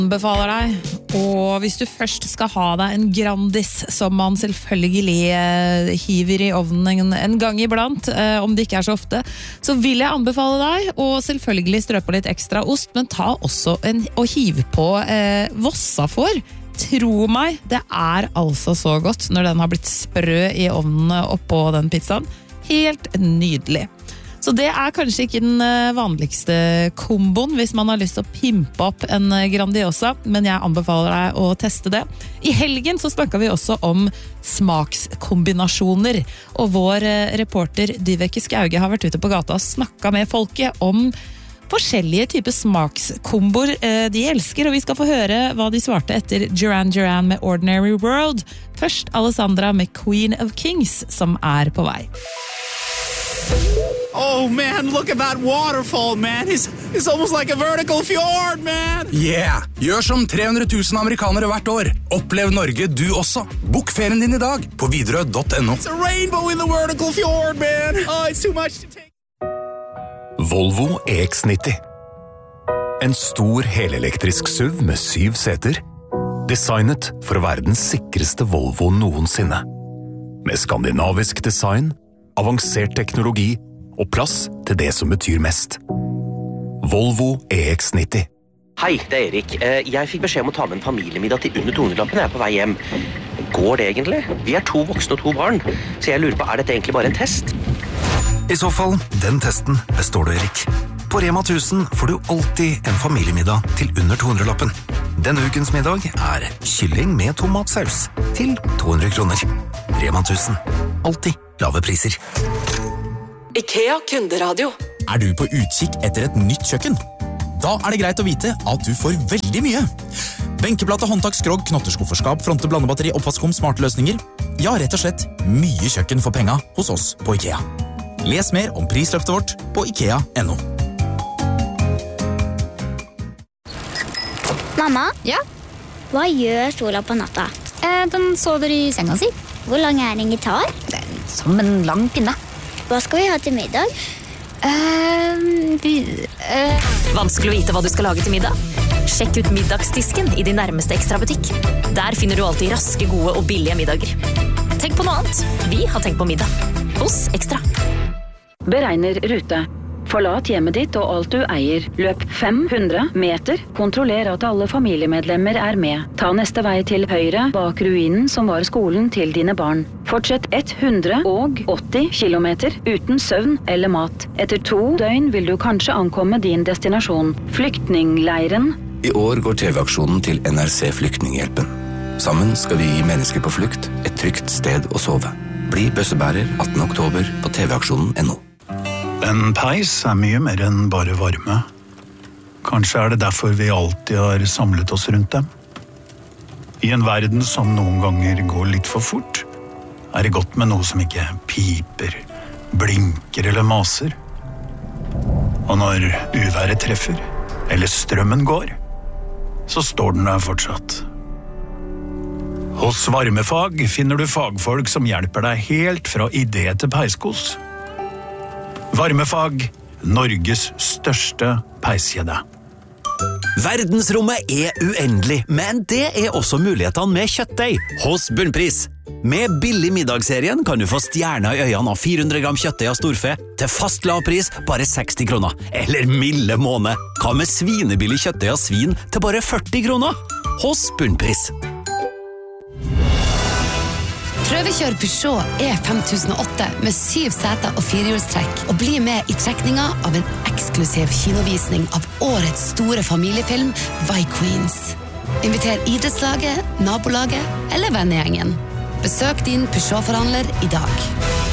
Anbefaler deg, og hvis du først skal ha deg en Grandis som man selvfølgelig hiver i ovnen en gang iblant, om det ikke er så ofte, så vil jeg anbefale deg å selvfølgelig strø på litt ekstra ost, men ta også og hive på Vossafor. Tro meg, det er altså så godt når den har blitt sprø i ovnen oppå den pizzaen. Helt nydelig. Så det er kanskje ikke den vanligste komboen hvis man har lyst til å pimpe opp en Grandiosa, men jeg anbefaler deg å teste det. I helgen så snakket vi også om smakskombinasjoner, og vår reporter Dyveke Skauge har vært ute på gata og snakket med folket om forskjellige typer smakskomboer de elsker, og vi skal få høre hva de svarte etter Duran Duran med Ordinary World. Først Alessandra med Queen of Kings, som er på vei. Oh man, look at that waterfall, man. It's almost like a vertical fjord, man. Yeah! Gjør som 300 000 amerikanere hvert år. Opplev Norge du også. Bok ferien din i dag på Widerøe.no. It's a rainbow in the vertical fjord, man. Oh, it's too much to take. Volvo EX90. En stor helelektrisk SUV med 7 seter. Designet for å være den sikreste Volvo noensinne. Med skandinavisk design, avansert teknologi og plass til det som betyr mest. Volvo EX90. Hei, det er Erik. Jeg fikk beskjed om å ta med en familiemiddag til under 200-lappen når jeg er på vei hjem. Går det egentlig? Vi er 2 voksne og 2 barn, så jeg lurer på, er dette egentlig bare en test? I så fall, den testen består du, Erik. På Rema 1000 får du alltid en familiemiddag til under 200-lappen. Denne ukens middag er kylling med tomatsaus til 200 kroner. Rema 1000. Alltid lave priser. IKEA Kunderadio. Er du på utkikk etter et nytt kjøkken? Da er det greit å vite at du får veldig mye. Benkeplate, håndtak, skrog, knotterskufferskap, fronte, blandebatteri, oppvaskom, smarte løsninger. Ja, rett og slett mye kjøkken for penga hos oss på IKEA. Les mer om prisløftet vårt på IKEA.no. Mamma? Ja? Hva gjør sola på natta? Den sover i senga si. Hvor lang er en gitar? Som en lang pinne. Hva skal vi ha til middag? Vanskelig å vite hva du skal lage til middag? Sjekk ut middagsdisken i din nærmeste Extra-butikk. Der finner du alltid raske, gode og billige middager. Tenk på noe annet. Vi har tenkt på middag. Hos Extra. Beregner rute. Forlat hjemmet ditt og alt du eier. Løp 500 meter. Kontroller at alle familiemedlemmer er med. Ta neste vei til høyre bak ruinen som var skolen til dine barn. Fortsett 180 kilometer uten søvn eller mat. Etter 2 døgn vil du kanskje ankomme din destinasjon. Flyktningleiren. I år går TV-aksjonen til NRC Flyktninghjelpen. Sammen skal vi gi mennesker på flukt et trygt sted å sove. Bli bøssebærer 18. oktober på tvaksjonen.no. En peis er mye mer enn bare varme. Kanskje er det derfor vi alltid har samlet oss rundt dem. I en verden som noen ganger går litt for fort, er det godt med noe som ikke piper, blinker eller maser. Og når uværet treffer, eller strømmen går, så står den der fortsatt. Hos Varmefag finner du fagfolk som hjelper deg helt fra idé til peiskos. Varmefag, Norges største peiskjede. Verdensrommet er uendelig, men det er også mulighetene med kjøttdeig hos Bunnpris. Med billig middagsserien kan du få stjerner i øynene av 400 gram kjøttdeig av storfe til fast lav pris, bare 60 kroner. Eller milde måned. Hva med svinebillig kjøttdeig av svin til bare 40 kroner? Hos Bunnpris. Prøvekjør Peugeot E5008 med 7 seter og 4-hjulstrekk, og bli med i trekninga av en eksklusiv kinovisning av årets store familiefilm Vi Queens. Inviter idrettslaget, nabolaget eller vennegjengen. Besøk din Peugeot-forhandler i dag.